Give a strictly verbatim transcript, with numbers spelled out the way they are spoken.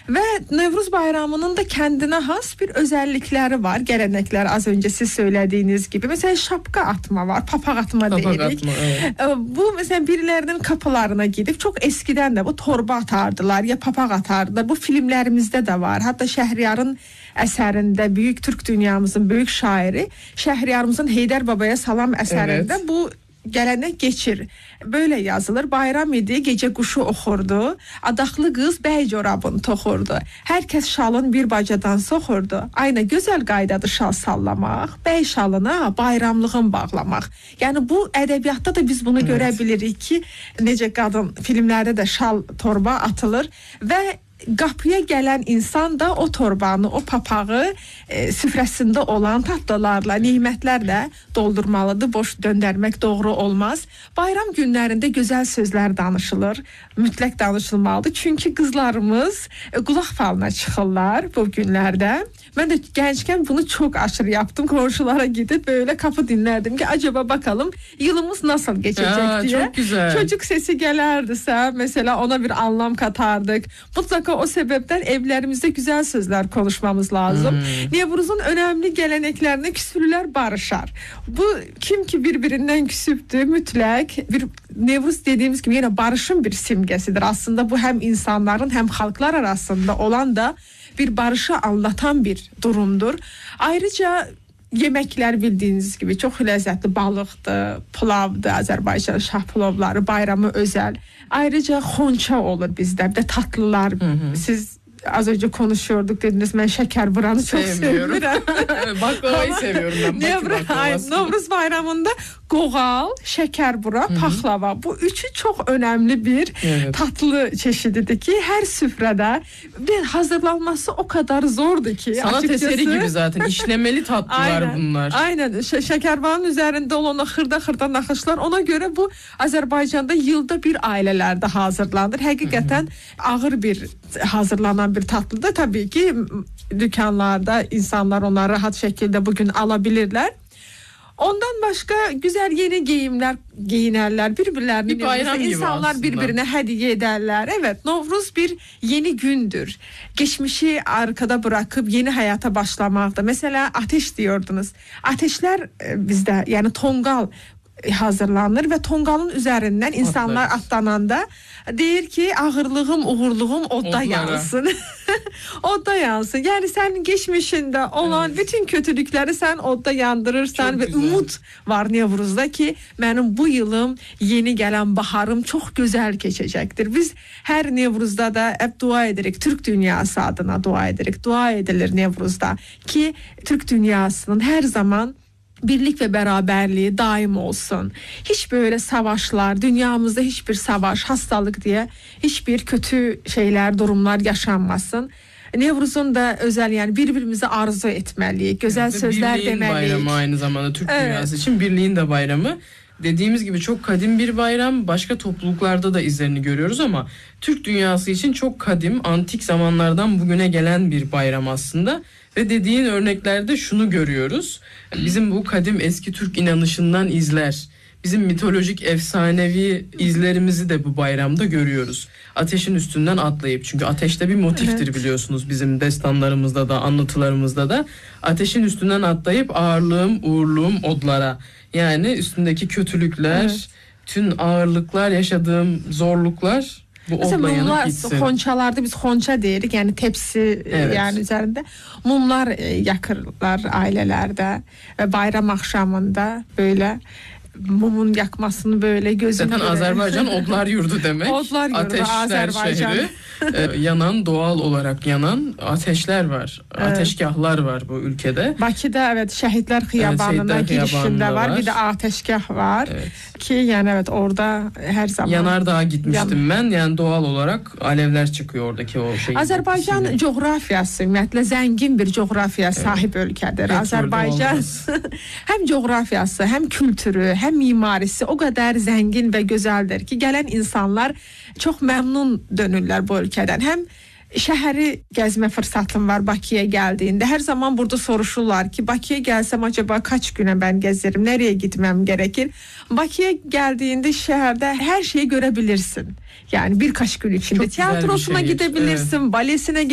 Ve Nevruz Bayramı'nın da kendine has bir özellikleri var. Gelenekler az önce siz söylediğiniz gibi. Mesela şapka atma var, papaq atma Papaq deyirik. atma, evet. Bu mesela birilerinin kapılarına gidip çok eskiden de bu torba atardılar ya papaq atardılar. Bu filmlerimizde de var. Hatta Şəhriyarın əsərində büyük Türk dünyamızın büyük şairi Şəhriyarımızın Heydər Babaya Salam əsərində evet. Bu gelenek geçir. Böyle yazılır. Bayram idi, gece kuşu oxurdu. Adaqlı qız bəy corabını toxurdu. Herkes şalın bir bacadan soxurdu. Aynı gözəl qaydadır şal sallamaq. Bəy şalına bayramlığın bağlamaq. Yani bu ədəbiyyatda da biz bunu evet. Görə bilirik ki, necə qadın filmlərdə də şal torba atılır və qapıya gələn insan da o torbanı, o papağı e, süfrəsində olan tatlılarla, nimətlərlə doldurmalıdır. Boş döndərmək doğru olmaz. Bayram günlərində gözəl sözlər danışılır. Mütləq danışılmalıdır. Çünki qızlarımız e, qulaq falına çıxırlar bu günlərdə. Ben de gençken bunu çok aşırı yaptım. Komşulara gidip böyle kapı dinlerdim ki acaba bakalım yılımız nasıl geçecek ya, diye. Çok güzel. Çocuk sesi gelerdiyse mesela ona bir anlam katardık. Mutlaka o sebepten evlerimizde güzel sözler konuşmamız lazım. Hmm. Nevruz'un önemli geleneklerine küsürler barışar. Bu kim ki birbirinden küsüptü mütlak bir Nevruz dediğimiz gibi yine barışın bir simgesidir. Aslında bu hem insanların hem halklar arasında olan da bir barışı anlatan bir durumdur. Ayrıca yemekler bildiğiniz gibi çok lezzetli balıktı, pilavdı, Azerbaycan şah pilavları bayramı özel. Ayrıca xonça olur bizde, bir de tatlılar. Hı hı. Siz az önce konuşuyorduk dediniz, ben şeker buranı çok seviyorum. Baklavayı seviyorum ben. Nevruz, Nevruz bayramında qoğal, şeker bura, paxlava. Bu üçü çok önemli bir evet. tatlı çeşididir ki her süfrede ve hazırlanması o kadar zordu ki. Sanat açıkçası... eseri gibi zaten işlemeli tatlılar aynen, bunlar. Aynen. Ş- şekerbanın üzerinde olan o xırda xırda naxışlar, ona göre bu Azerbaycan'da yılda bir ailelerde hazırlanır. Hakikaten ağır bir hazırlanan bir tatlıdır. Tabii ki dükkanlarda insanlar onları rahat şekilde bugün alabilirler. Ondan başka güzel yeni giyimler giyinerler, birbirlerini bir bayram gibi insanlar aslında. Birbirine hediye ederler. Evet, Novruz bir yeni gündür. Geçmişi arkada bırakıp yeni hayata başlamakta. Mesela ateş diyordunuz. Ateşler bizde yani tongal hazırlanır ve tongalın üzerinden insanlar Atlar. atlananda deyir ki ağırlığım, uğurluğum odda Odlara. yansın. Odda yansın. Yani senin geçmişinde olan evet. bütün kötülükleri sen odda yandırırsan çok ve güzel. Umut var Nevruz'da ki benim bu yılım, yeni gelen baharım çok güzel geçecektir. Biz her Nevruz'da da hep dua ederek, Türk dünyası adına dua ederek, dua edilir Nevruz'da ki Türk dünyasının her zaman birlik ve beraberliği daim olsun. Hiç böyle savaşlar, dünyamızda hiçbir savaş, hastalık diye hiçbir kötü şeyler, durumlar yaşanmasın. Nevruz'un da özel yani birbirimize arzu etmeliyiz. Güzel yani sözler demeliyiz. Birliğin bayramı aynı zamanda Türk evet. dünyası için birliğin de bayramı. Dediğimiz gibi çok kadim bir bayram. Başka topluluklarda da izlerini görüyoruz ama Türk dünyası için çok kadim, antik zamanlardan bugüne gelen bir bayram aslında. Ve dediğin örneklerde şunu görüyoruz. Bizim bu kadim eski Türk inanışından izler, bizim mitolojik efsanevi izlerimizi de bu bayramda görüyoruz. Ateşin üstünden atlayıp, çünkü ateşte bir motiftir evet. biliyorsunuz bizim destanlarımızda da anlatılarımızda da. Ateşin üstünden atlayıp ağırlığım, uğurluğum odlara. Yani üstündeki kötülükler, evet. tüm ağırlıklar, yaşadığım zorluklar bu odla yanıp gitsin. Xonçalarda biz xonça deyirik, yani tepsi evet. yani üzerinde mumlar yakırlar ailelerde ve bayram akşamında böyle mumun yakmasını böyle gözüm zaten Azerbaycan odlar yurdu demek. Odlar yurdu Ateşler Azerbaycan. Şehri. e, yanan doğal olarak yanan ateşler var. Evet. Ateşgahlar var bu ülkede. Bakıda evet Şehitler Xiyabanı'na evet, girişinde var. var. Bir de ateşgah var. Evet. Ki yani evet orada her zaman. Yanardağ'a gitmiştim Yan... ben. Yani doğal olarak alevler çıkıyor oradaki o şey. Azerbaycan ikisini. coğrafyası ümumiyyətlə zengin bir coğrafyaya evet. sahip ülkedir. Evet, Azerbaycan hem coğrafyası hem kültürü hem mimarisi o kadar zengin ve güzeldir ki gelen insanlar çok memnun dönürler bu ülkeden. Hem şehri gezme fırsatım var Bakıya geldiğinde. Her zaman burada soruşurlar ki Bakıya gelsem acaba kaç güne ben gezerim, nereye gitmem gerekir? Bakıya geldiğinde şehirde her şeyi görebilirsin. Yani birkaç gün içinde çok tiyatrosuna gidebilirsin, evet. balesine